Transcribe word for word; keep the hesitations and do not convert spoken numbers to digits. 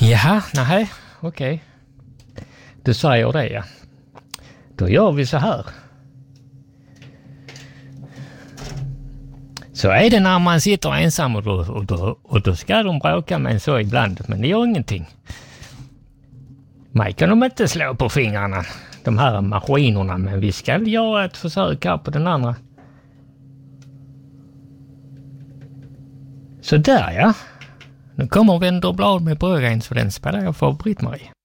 Jaha, nej, okej. Okay. Du säger det, ja. Då gör vi så här. Så är det när man sitter ensam och då, och då, och då ska de bråka med en så ibland. Men det gör ingenting. Mig kan de inte slå på fingrarna, de här maskinerna. Men vi ska väl göra ett försök här på den andra. Så där, ja. Nu kommer Wennerblad med Brödgren, så den spelar jag för Britt-Marie.